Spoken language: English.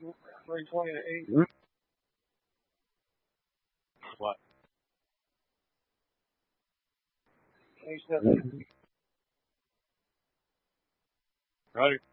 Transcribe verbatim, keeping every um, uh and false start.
three twenty to eight. Hmm? What? Eight seven. Mhm. Ready?